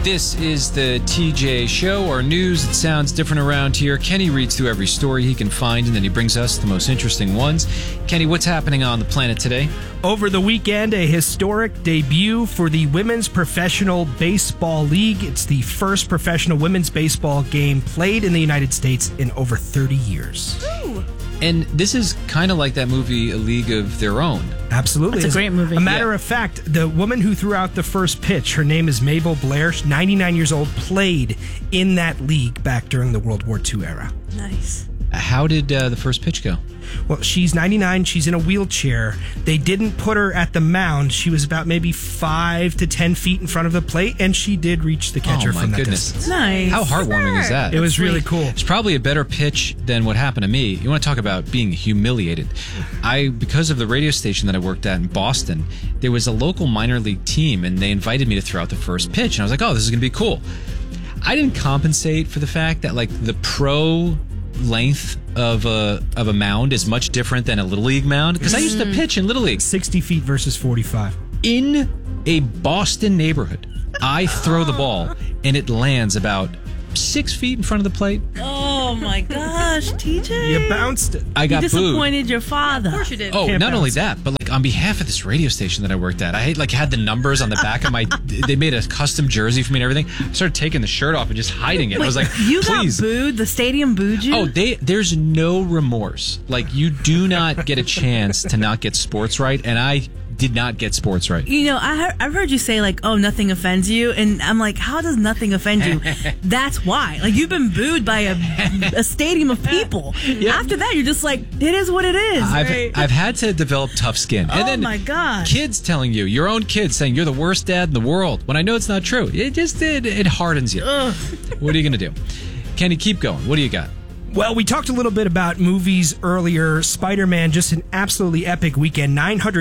This is the TJ Show, our news that sounds different around here. Kenny reads through every story he can find, and then he brings us the most interesting ones. Kenny, what's happening on the planet today? Over the weekend, a historic debut for the Women's Professional Baseball League. It's the first professional women's baseball game played in the United States in over 30 years. Ooh. And this is kind of like that movie, A League of Their Own. Absolutely. It's a great movie. A matter of fact, the woman who threw out the first pitch, her name is Mabel Blair, 99 years old, played in that league back during the World War II era. Nice. How did the first pitch go? Well, she's 99. She's in a wheelchair. They didn't put her at the mound. She was about maybe 5 to 10 feet in front of the plate, and she did reach the catcher from that distance. Nice. How heartwarming is that? It was really cool. It's probably a better pitch than what happened to me. You want to talk about being humiliated. Because of the radio station that I worked at in Boston, there was a local minor league team, and they invited me to throw out the first pitch. And I was like, oh, this is going to be cool. I didn't compensate for the fact that, like, the pro length of a mound is much different than a Little League mound, because I used to pitch in Little League. 60 feet versus 45. In a Boston neighborhood, I throw the ball, and it lands about 6 feet in front of the plate. Oh my gosh, TJ. You bounced it. I got You booed. disappointed your father. Of course you did. Oh, Can't not only bounce. that, but like on behalf of this radio station that I worked at, I had the numbers on the back of my. They made a custom jersey for me and everything. I started taking the shirt off and just hiding it. I was like, you please. got booed? The stadium booed you? Oh, there's no remorse. Like, you do not get a chance to not get sports right, and I did not get sports right. You know, I've heard you say, like, oh, nothing offends you. And I'm like, how does nothing offend you? That's why. Like, you've been booed by a stadium of people. Yeah. After that, you're just like, it is what it is. I've had to develop tough skin. And then my gosh. kids telling you, your own kids saying you're the worst dad in the world, when I know it's not true. It hardens you. What are you going to do? Kenny, keep going. What do you got? Well, we talked a little bit about movies earlier. Spider-Man, just an absolutely epic weekend,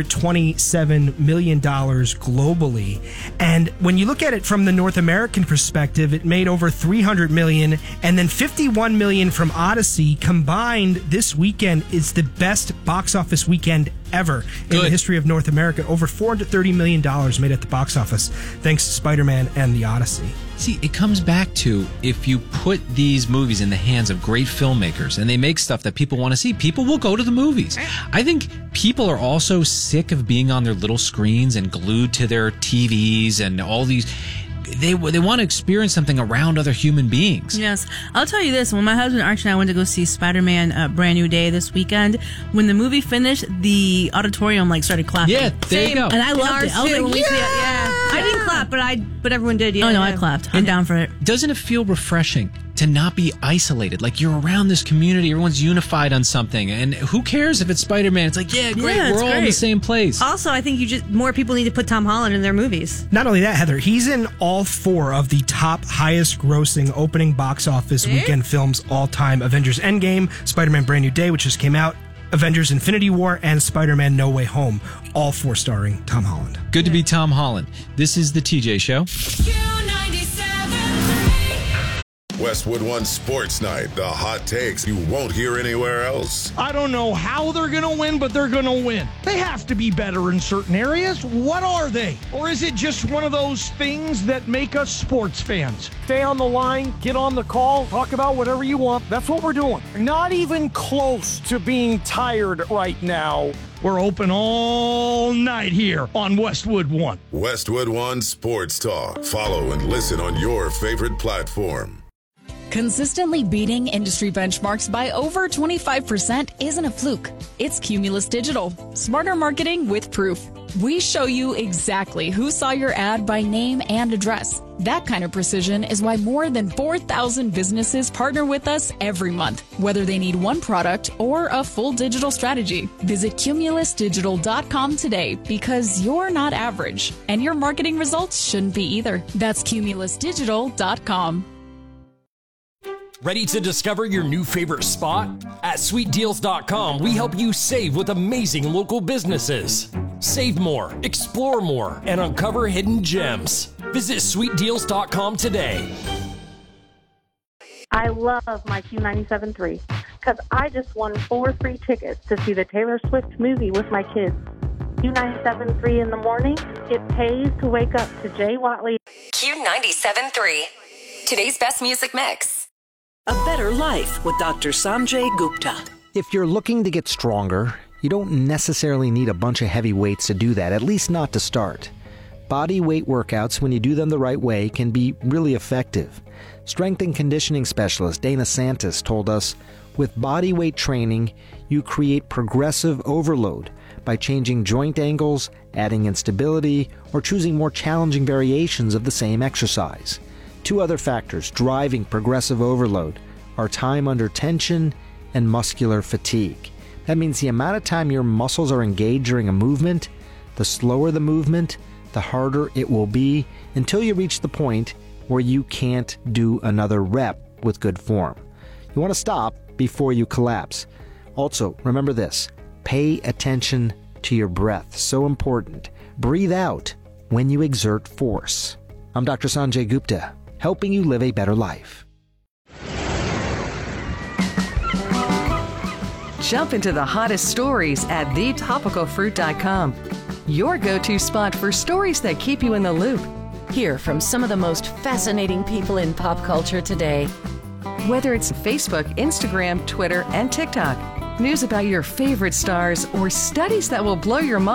$927 million globally. And when you look at it from the North American perspective, it made over $300 million, and then $51 million from Odyssey. Combined, this weekend is the best box office weekend ever in the history of North America. Over $430 million made at the box office, thanks to Spider-Man and the Odyssey. See, it comes back to, if you put these movies in the hands of great filmmakers and they make stuff that people want to see, people will go to the movies. I think people are also sick of being on their little screens and glued to their TVs and all these. They want to experience something around other human beings. Yes. I'll tell you this. When my husband Archie and I went to go see Spider-Man Brand New Day this weekend, when the movie finished, the auditorium started clapping. Yeah, there you go. And I loved it. I was Too, when like, we yeah! see it, yeah. I didn't clap, but everyone did. Yeah. Oh, no, I clapped. I'm down for it. Doesn't it feel refreshing to not be isolated? Like, you're around this community, everyone's unified on something, and who cares if it's Spider-Man? It's like, yeah, great, Yeah, it's we're all in the great. same place. Also, I think more people need to put Tom Holland in their movies. Not only that, Heather, he's in all 4 of the top highest grossing opening box office weekend films all time. Avengers Endgame, Spider-Man Brand New Day, which just came out, Avengers Infinity War, and Spider-Man No Way Home, all 4 starring Tom Holland. Good to be Tom Holland. This is the TJ Show. Westwood One Sports Night, the hot takes you won't hear anywhere else. I don't know how they're going to win, but they're going to win. They have to be better in certain areas. What are they? Or is it just one of those things that make us sports fans? Stay on the line, get on the call, talk about whatever you want. That's what we're doing. Not even close to being tired right now. We're open all night here on Westwood One. Westwood One Sports Talk. Follow and listen on your favorite platform. Consistently beating industry benchmarks by over 25% isn't a fluke. It's Cumulus Digital. Smarter marketing with proof. We show you exactly who saw your ad by name and address. That kind of precision is why more than 4,000 businesses partner with us every month, whether they need one product or a full digital strategy. Visit cumulusdigital.com today, because you're not average, and your marketing results shouldn't be either. That's cumulusdigital.com. Ready to discover your new favorite spot? At sweetdeals.com, we help you save with amazing local businesses. Save more, explore more, and uncover hidden gems. Visit sweetdeals.com today. I love my Q97.3 because I just won 4 free tickets to see the Taylor Swift movie with my kids. Q97.3 in the morning. It pays to wake up to Jay Watley. Q97.3, today's best music mix. A Better Life with Dr. Sanjay Gupta. If you're looking to get stronger, you don't necessarily need a bunch of heavy weights to do that, at least not to start. Body weight workouts, when you do them the right way, can be really effective. Strength and conditioning specialist Dana Santis told us, with body weight training, you create progressive overload by changing joint angles, adding instability, or choosing more challenging variations of the same exercise. Two other factors driving progressive overload are time under tension and muscular fatigue. That means the amount of time your muscles are engaged during a movement, the slower the movement, the harder it will be until you reach the point where you can't do another rep with good form. You want to stop before you collapse. Also, remember this, pay attention to your breath. So important. Breathe out when you exert force. I'm Dr. Sanjay Gupta, helping you live a better life. Jump into the hottest stories at thetopicalfruit.com. Your go-to spot for stories that keep you in the loop. Hear from some of the most fascinating people in pop culture today. Whether it's Facebook, Instagram, Twitter, and TikTok, news about your favorite stars, or studies that will blow your mind.